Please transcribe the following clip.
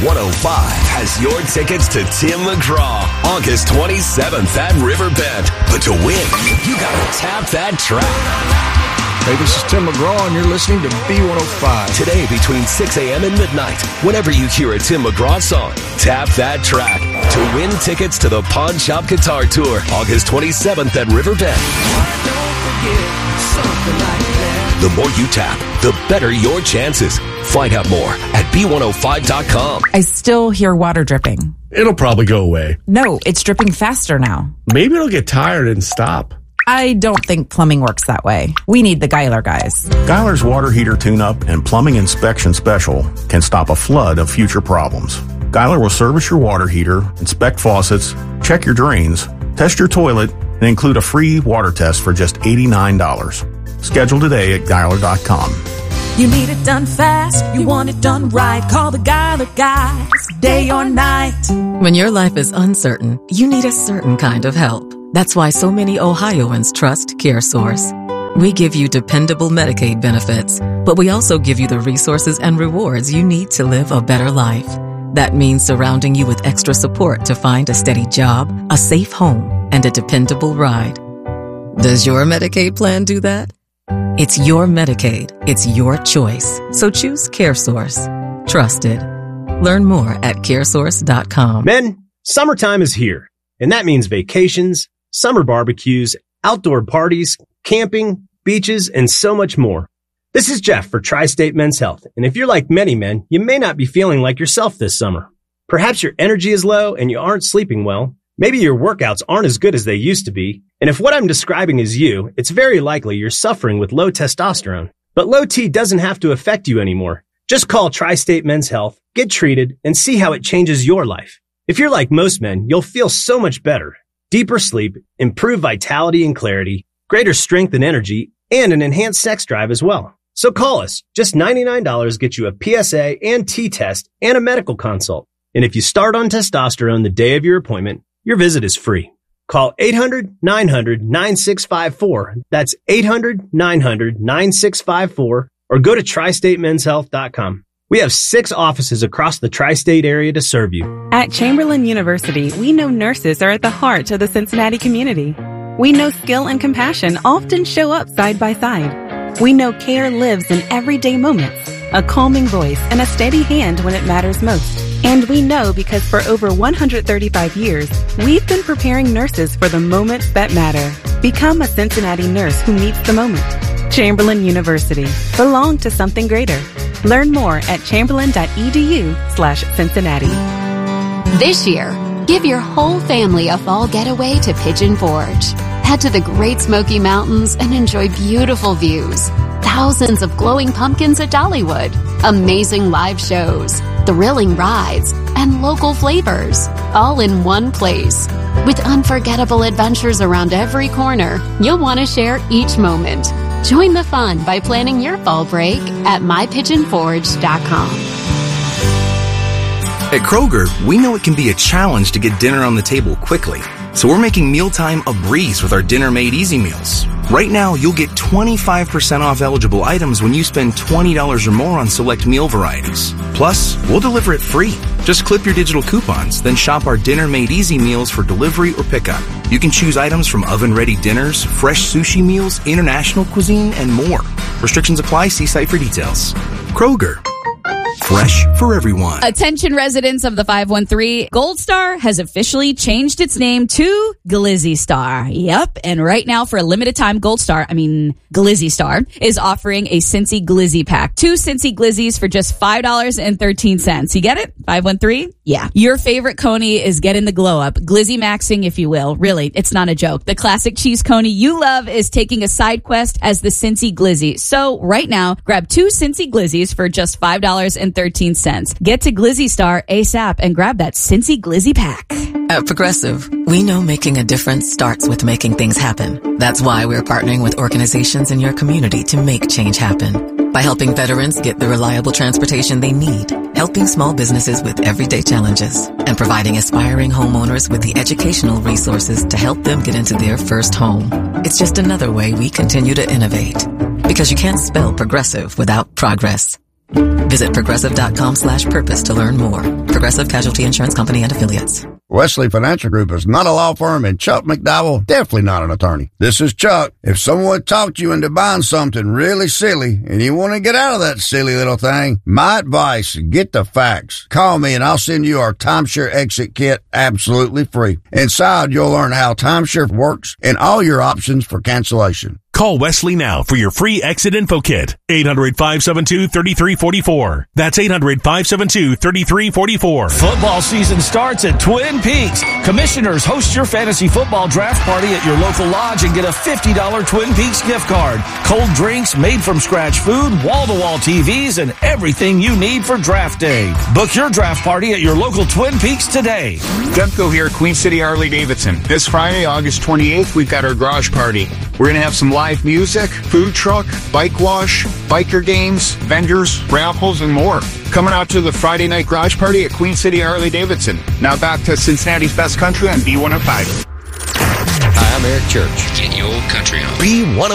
B105 has your tickets to Tim McGraw, August 27th at Riverbend. But to win, you gotta tap that track. Hey, this is Tim McGraw, and you're listening to B105. Today, between 6 a.m. and midnight, whenever you hear a Tim McGraw song, tap that track to win tickets to the Pawn Shop Guitar Tour, August 27th at Riverbend. The more you tap, the better your chances. Find out more at B105.com. I still hear water dripping. It'll probably go away. No, it's dripping faster now. Maybe it'll get tired and stop. I don't think plumbing works that way. We need the Geiler guys. Geiler's water heater tune-up and plumbing inspection special can stop a flood of future problems. Geiler will service your water heater, inspect faucets, check your drains, test your toilet, and include a free water test for just $89. Schedule today at Geiler.com. You need it done fast, you want it done right. Call the Geiler guys, day or night. When your life is uncertain, you need a certain kind of help. That's why so many Ohioans trust CareSource. We give you dependable Medicaid benefits, but we also give you the resources and rewards you need to live a better life. That means surrounding you with extra support to find a steady job, a safe home, and a dependable ride. Does your Medicaid plan do that? It's your Medicaid. It's your choice. So choose CareSource. Trusted. Learn more at caresource.com. Men, summertime is here, and that means vacations, summer barbecues, outdoor parties, camping, beaches, and so much more. This is Jeff for Tri-State Men's Health, and if you're like many men, you may not be feeling like yourself this summer. Perhaps your energy is low and you aren't sleeping well. Maybe your workouts aren't as good as they used to be. And if what I'm describing is you, it's very likely you're suffering with low testosterone. But low T doesn't have to affect you anymore. Just call Tri-State Men's Health, get treated, and see how it changes your life. If you're like most men, you'll feel so much better. Deeper sleep, improved vitality and clarity, greater strength and energy, and an enhanced sex drive as well. So call us. Just $99 gets you a PSA and T-test and a medical consult. And if you start on testosterone the day of your appointment, your visit is free. Call 800-900-9654. That's 800-900-9654. Or go to TriStateMen'sHealth.com. We have 6 offices across the tri-state area to serve you. At Chamberlain University, we know nurses are at the heart of the Cincinnati community. We know skill and compassion often show up side by side. We know care lives in everyday moments, a calming voice and a steady hand when it matters most. And we know because for over 135 years, we've been preparing nurses for the moments that matter. Become a Cincinnati nurse who meets the moment. Chamberlain University. Belong to something greater. Learn more at chamberlain.edu/Cincinnati. This year, give your whole family a fall getaway to Pigeon Forge. Head to the Great Smoky Mountains and enjoy beautiful views. Thousands of glowing pumpkins at Dollywood, amazing live shows, thrilling rides, and local flavors, all in one place. With unforgettable adventures around every corner, you'll want to share each moment. Join the fun by planning your fall break at mypigeonforge.com. At Kroger, we know it can be a challenge to get dinner on the table quickly. So we're making mealtime a breeze with our Dinner Made Easy meals. Right now, you'll get 25% off eligible items when you spend $20 or more on select meal varieties. Plus, we'll deliver it free. Just clip your digital coupons, then shop our Dinner Made Easy meals for delivery or pickup. You can choose items from oven-ready dinners, fresh sushi meals, international cuisine, and more. Restrictions apply. See site for details. Kroger. Fresh for everyone. Attention residents of the 513, Gold Star has officially changed its name to Glizzy Star. Yep, and right now for a limited time, Glizzy Star is offering a Cincy Glizzy pack. 2 Cincy Glizzies for just $5.13. You get it? 513? Yeah. Your favorite coney is getting the glow up. Glizzy maxing, if you will. Really, it's not a joke. The classic cheese coney you love is taking a side quest as the Cincy Glizzy. So right now, grab 2 Cincy Glizzies for just $5.13. Get to Glizzy Star ASAP and grab that Cincy Glizzy pack. At Progressive, we know making a difference starts with making things happen. That's why we're partnering with organizations in your community to make change happen. By helping veterans get the reliable transportation they need, helping small businesses with everyday challenges, and providing aspiring homeowners with the educational resources to help them get into their first home. It's just another way we continue to innovate. Because you can't spell progressive without progress. Visit progressive.com/purpose to learn more. Progressive Casualty Insurance Company and Affiliates. Wesley Financial Group is not a law firm, and Chuck McDowell definitely not an attorney. This is Chuck. If someone talked you into buying something really silly and you want to get out of that silly little thing, my advice, get the facts. Call me and I'll send you our timeshare exit kit absolutely free. Inside, you'll learn how timeshare works and all your options for cancellation. Call Wesley now for your free exit info kit. 800-572-3344. That's 800-572-3344. Football season starts at Twin Peaks. Commissioners, host your fantasy football draft party at your local lodge and get a $50 Twin Peaks gift card. Cold drinks, made from scratch food, wall-to-wall TVs, and everything you need for draft day. Book your draft party at your local Twin Peaks today. Demko here, Queen City Harley-Davidson. This Friday, August 28th, we've got our garage party. We're going to have some live music, food truck, bike wash, biker games, vendors, raffles, and more. Coming out to the Friday night garage party at Queen City Harley-Davidson. Now back to Cincinnati's Best Country on B105. Hi, I'm Eric Church. Get your old country on B105.